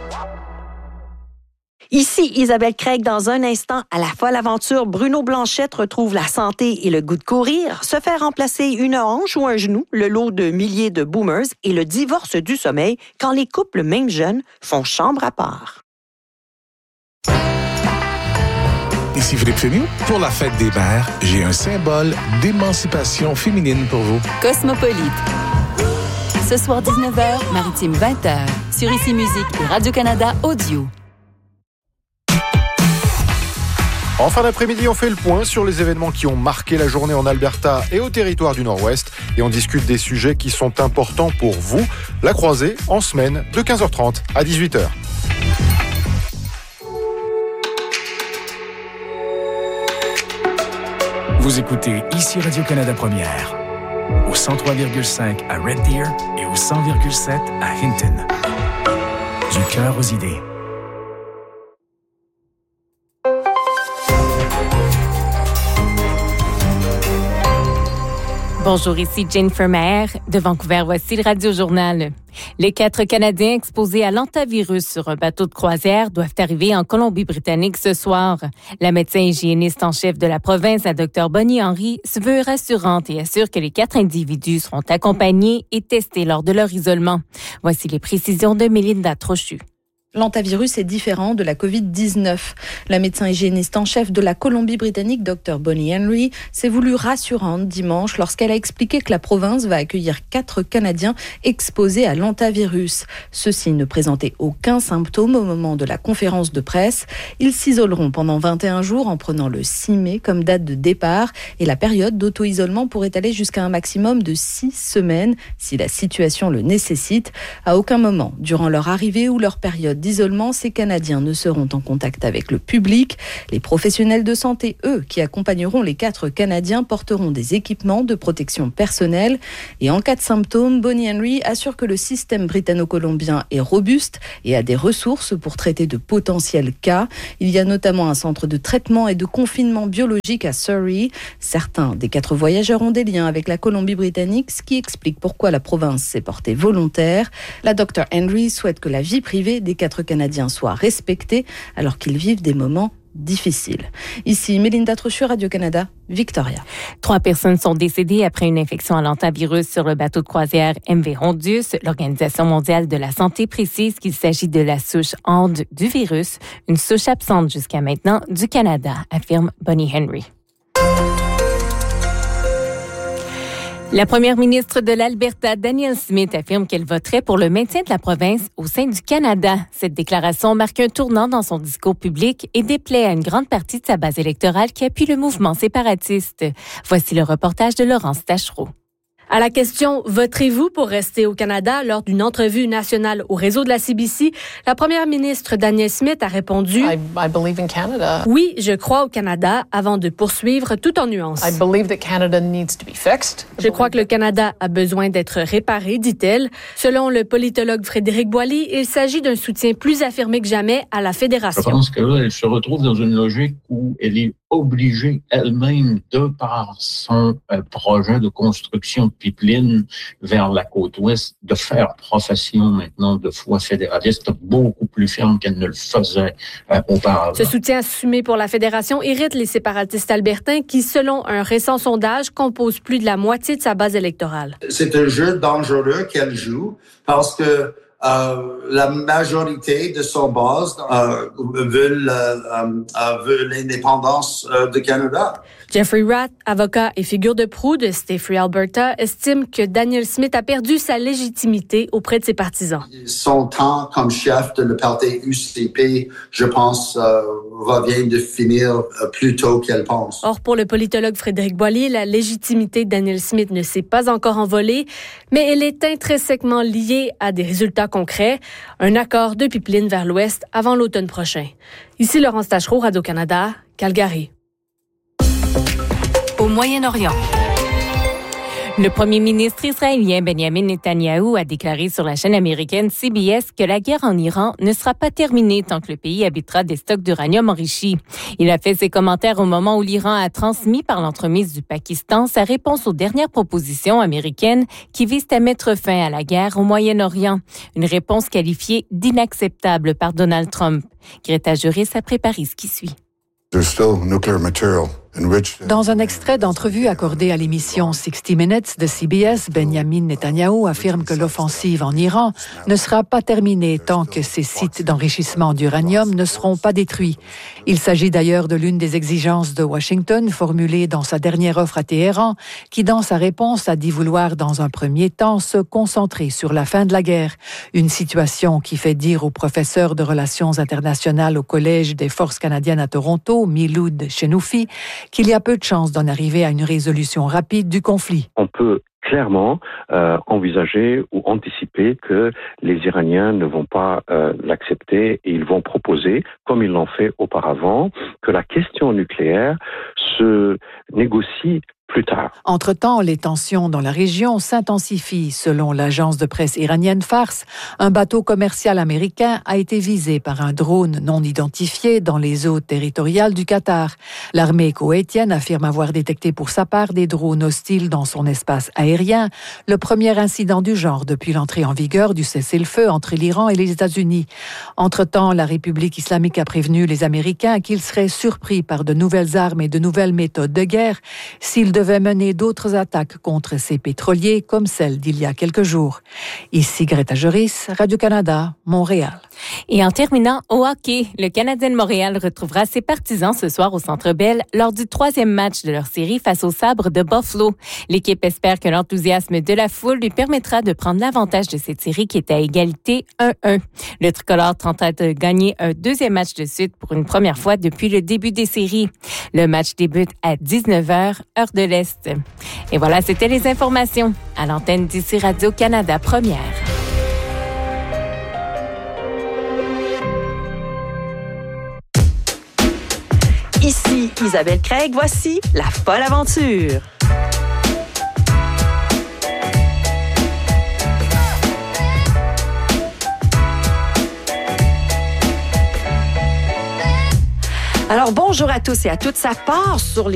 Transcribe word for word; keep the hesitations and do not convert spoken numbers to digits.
Ici Isabelle Craig. Dans un instant, à la folle aventure, Bruno Blanchette retrouve la santé et le goût de courir, se faire remplacer une hanche ou un genou, le lot de milliers de boomers et le divorce du sommeil quand les couples, même jeunes, font chambre à part. Ici Philippe Féminin. Pour la fête des mères, j'ai un symbole d'émancipation féminine pour vous. Cosmopolite. Ce soir dix-neuf heures, Maritime vingt heures, sur Ici Musique et Radio-Canada Audio. En fin d'après-midi, on fait le point sur les événements qui ont marqué la journée en Alberta et au territoire du Nord-Ouest. Et on discute des sujets qui sont importants pour vous. La croisée en semaine de quinze heures trente à dix-huit heures. Vous écoutez Ici Radio-Canada Première, au cent trois virgule cinq à Red Deer et au cent virgule sept à Hinton. Du cœur aux idées. Bonjour, ici Jennifer Maher. De Vancouver, voici le Radio-Journal. Les quatre Canadiens exposés à l'hantavirus sur un bateau de croisière doivent arriver en Colombie-Britannique ce soir. La médecin hygiéniste en chef de la province, la Dr Bonnie Henry, se veut rassurante et assure que les quatre individus seront accompagnés et testés lors de leur isolement. Voici les précisions de Mélinda Trochu. L'hantavirus est différent de la covid dix-neuf. La médecin hygiéniste en chef de la Colombie-Britannique, Dr Bonnie Henry, s'est voulue rassurante dimanche lorsqu'elle a expliqué que la province va accueillir quatre Canadiens exposés à l'hantavirus. Ceux-ci ne présentaient aucun symptôme au moment de la conférence de presse. Ils s'isoleront pendant vingt et un jours en prenant le six mai comme date de départ et la période d'auto-isolement pourrait aller jusqu'à un maximum de six semaines si la situation le nécessite. À aucun moment, durant leur arrivée ou leur période d'isolement, ces Canadiens ne seront en contact avec le public. Les professionnels de santé, eux, qui accompagneront les quatre Canadiens, porteront des équipements de protection personnelle. Et en cas de symptômes, Bonnie Henry assure que le système britanno-colombien est robuste et a des ressources pour traiter de potentiels cas. Il y a notamment un centre de traitement et de confinement biologique à Surrey. Certains des quatre voyageurs ont des liens avec la Colombie-Britannique, ce qui explique pourquoi la province s'est portée volontaire. La docteur Henry souhaite que la vie privée des quatre Canadiens soient respectés alors qu'ils vivent des moments difficiles. Ici, Mélinda Trochu, Radio-Canada, Victoria. Trois personnes sont décédées après une infection à l'hantavirus sur le bateau de croisière M V Hondius. L'Organisation mondiale de la santé précise qu'il s'agit de la souche Hand du virus, une souche absente jusqu'à maintenant du Canada, affirme Bonnie Henry. La première ministre de l'Alberta, Danielle Smith, affirme qu'elle voterait pour le maintien de la province au sein du Canada. Cette déclaration marque un tournant dans son discours public et déplaît à une grande partie de sa base électorale qui appuie le mouvement séparatiste. Voici le reportage de Laurence Tachereau. À la question « Voterez-vous pour rester au Canada » lors d'une entrevue nationale au réseau de la C B C, la première ministre Danielle Smith a répondu I, I believe in Canada. « Oui, je crois au Canada » avant de poursuivre tout en nuances. I believe that Canada needs to be fixed. Je crois que le Canada a besoin d'être réparé, dit-elle. Selon le politologue Frédéric Boily, il s'agit d'un soutien plus affirmé que jamais à la fédération. Je pense qu'elle se retrouve dans une logique où elle est obligée elle-même, de par son euh, projet de construction de pipeline vers la côte ouest, de faire profession maintenant de foi fédéraliste beaucoup plus ferme qu'elle ne le faisait euh, auparavant. Ce soutien assumé pour la fédération irrite les séparatistes albertains qui, selon un récent sondage, composent plus de la moitié de sa base électorale. C'est un jeu dangereux qu'elle joue parce que Euh, la majorité de son base euh, veulent, euh, euh, veulent l'indépendance euh, du Canada. Jeffrey Rath, avocat et figure de proue de Stay Free Alberta, estime que Danielle Smith a perdu sa légitimité auprès de ses partisans. Son temps comme chef de le parti U C P, je pense, euh, va bien de finir plus tôt qu'elle pense. Or, pour le politologue Frédéric Boily, la légitimité de Danielle Smith ne s'est pas encore envolée, mais elle est intrinsèquement liée à des résultats concrets, un accord de pipeline vers l'ouest avant l'automne prochain. Ici Laurence Tachereau, Radio-Canada, Calgary. Au Moyen-Orient. Le premier ministre israélien Benjamin Netanyahou a déclaré sur la chaîne américaine C B S que la guerre en Iran ne sera pas terminée tant que le pays habitera des stocks d'uranium enrichi. Il a fait ses commentaires au moment où l'Iran a transmis par l'entremise du Pakistan sa réponse aux dernières propositions américaines qui visent à mettre fin à la guerre au Moyen-Orient. Une réponse qualifiée d'inacceptable par Donald Trump. Greta Juris a préparé ce qui suit. There's still nuclear material. Dans un extrait d'entrevue accordé à l'émission sixty minutes de C B S, Benjamin Netanyahou affirme que l'offensive en Iran ne sera pas terminée tant que ces sites d'enrichissement d'uranium ne seront pas détruits. Il s'agit d'ailleurs de l'une des exigences de Washington formulée dans sa dernière offre à Téhéran, qui dans sa réponse a dit vouloir dans un premier temps se concentrer sur la fin de la guerre. Une situation qui fait dire au professeur de relations internationales au Collège des forces canadiennes à Toronto, Miloud Chenoufi, qu'il y a peu de chances d'en arriver à une résolution rapide du conflit. On peut clairement euh, envisager ou anticiper que les Iraniens ne vont pas euh, l'accepter et ils vont proposer, comme ils l'ont fait auparavant, que la question nucléaire se négocie plus tard. Entre-temps, les tensions dans la région s'intensifient. Selon l'agence de presse iranienne Fars, un bateau commercial américain a été visé par un drone non identifié dans les eaux territoriales du Qatar. L'armée koweïtienne affirme avoir détecté pour sa part des drones hostiles dans son espace aérien, le premier incident du genre depuis l'entrée en vigueur du cessez-le-feu entre l'Iran et les États-Unis. Entre-temps, la République islamique a prévenu les Américains qu'ils seraient surpris par de nouvelles armes et de nouvelles méthodes de guerre s'ils devait mener d'autres attaques contre ces pétroliers comme celle d'il y a quelques jours. Ici Greta Juris, Radio-Canada, Montréal. Et en terminant, au hockey, le Canadien de Montréal retrouvera ses partisans ce soir au Centre Bell lors du troisième match de leur série face aux Sabres de Buffalo. L'équipe espère que l'enthousiasme de la foule lui permettra de prendre l'avantage de cette série qui est à égalité un un. Le tricolore tentera de gagner un deuxième match de suite pour une première fois depuis le début des séries. Le match débute à dix-neuf heures, heure de l'Est. Et voilà, c'était les informations à l'antenne d'ici Radio-Canada Première. Ici Isabelle Craig, voici La Folle Aventure. Alors bonjour à tous et à toutes, ça part sur les